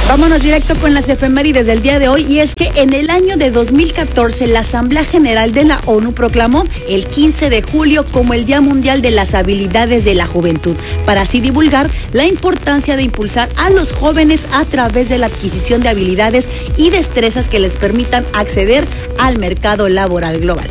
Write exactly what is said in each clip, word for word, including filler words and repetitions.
Vámonos directo con las efemérides del día de hoy, y es que en el año de dos mil catorce la Asamblea General de la ONU proclamó el quince de julio como el Día Mundial de las Habilidades de la Juventud, para así divulgar la importancia de impulsar a los jóvenes a través de la adquisición de habilidades y destrezas que les permitan acceder al mercado laboral global.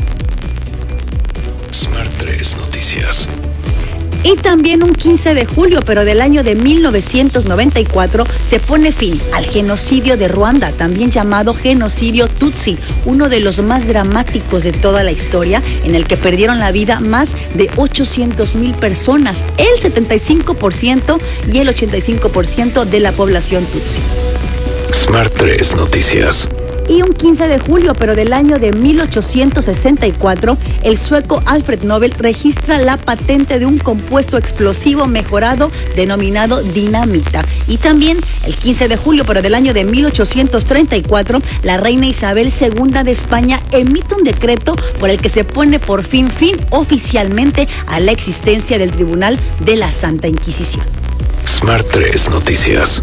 Smart tres Noticias. Y también un quince de julio, pero del año de mil novecientos noventa y cuatro, se pone fin al genocidio de Ruanda, también llamado genocidio Tutsi, uno de los más dramáticos de toda la historia, en el que perdieron la vida más de ochocientas mil personas, el setenta y cinco por ciento y el ochenta y cinco por ciento de la población Tutsi. Smart tres Noticias. Y un quince de julio, pero del año de mil ochocientos sesenta y cuatro, el sueco Alfred Nobel registra la patente de un compuesto explosivo mejorado denominado dinamita. Y también el quince de julio, pero del año de mil ochocientos treinta y cuatro, la reina Isabel segunda de España emite un decreto por el que se pone por fin fin oficialmente a la existencia del Tribunal de la Santa Inquisición. Smart tres Noticias.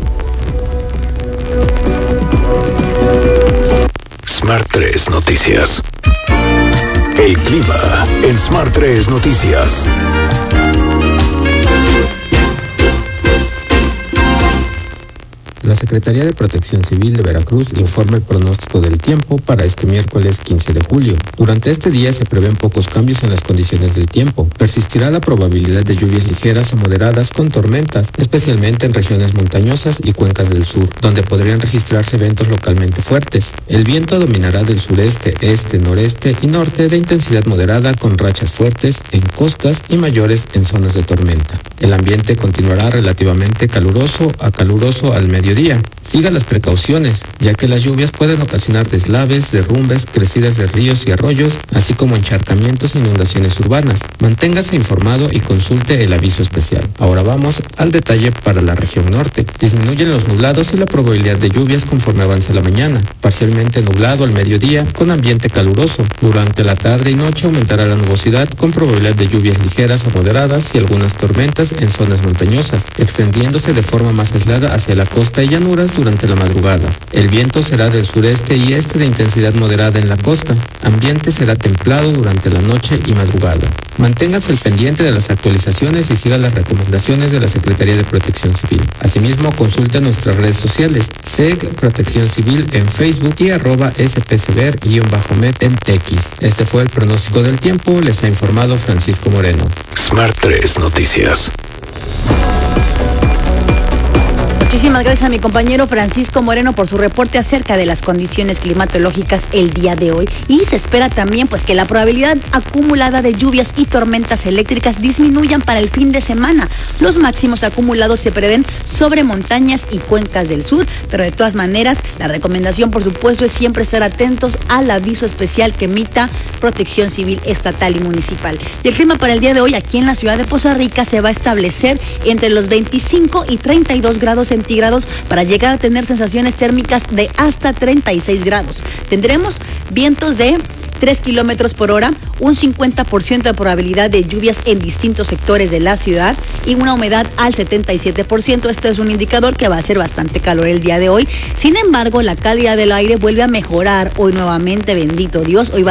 Smart tres Noticias. El clima en Smart tres Noticias. La Secretaría de Protección Civil de Veracruz informa el pronóstico del tiempo para este miércoles quince de julio. Durante este día se prevén pocos cambios en las condiciones del tiempo. Persistirá la probabilidad de lluvias ligeras a moderadas con tormentas, especialmente en regiones montañosas y cuencas del sur, donde podrían registrarse vientos localmente fuertes. El viento dominará del sureste, este, noreste y norte de intensidad moderada, con rachas fuertes en costas y mayores en zonas de tormenta. El ambiente continuará relativamente caluroso a caluroso al mediodía. Siga las precauciones, ya que las lluvias pueden ocasionar deslaves, derrumbes, crecidas de ríos y arroyos, así como encharcamientos e inundaciones urbanas. Manténgase informado y consulte el aviso especial. Ahora vamos al detalle para la región norte. Disminuyen los nublados y la probabilidad de lluvias conforme avanza la mañana. Parcialmente nublado al mediodía, con ambiente caluroso. Durante la tarde y noche aumentará la nubosidad, con probabilidad de lluvias ligeras a moderadas y algunas tormentas en zonas montañosas, extendiéndose de forma más aislada hacia la costa y llanuras durante la madrugada. El viento será del sureste y este de intensidad moderada en la costa. Ambiente será templado durante la noche y madrugada. Manténgase al pendiente de las actualizaciones y siga las recomendaciones de la Secretaría de Protección Civil. Asimismo, consulte nuestras redes sociales, S E C Protección Civil en Facebook y arroba spcver-met en X. Este fue el pronóstico del tiempo. Les ha informado Francisco Moreno. Smart tres Noticias. Muchísimas gracias a mi compañero Francisco Moreno por su reporte acerca de las condiciones climatológicas el día de hoy. Y se espera también pues que la probabilidad acumulada de lluvias y tormentas eléctricas disminuyan para el fin de semana. Los máximos acumulados se prevén sobre montañas y cuencas del sur, pero de todas maneras la recomendación, por supuesto, es siempre estar atentos al aviso especial que emita Protección Civil estatal y municipal. Y el clima para el día de hoy aquí en la ciudad de Poza Rica se va a establecer entre los veinticinco y treinta y dos grados centígrados para llegar a tener sensaciones térmicas de hasta treinta y seis grados. Tendremos vientos de tres kilómetros por hora, un cincuenta por ciento de probabilidad de lluvias en distintos sectores de la ciudad y una humedad al setenta y siete por ciento. Este es un indicador que va a ser bastante calor el día de hoy. Sin embargo, la calidad del aire vuelve a mejorar hoy nuevamente, bendito Dios. Hoy va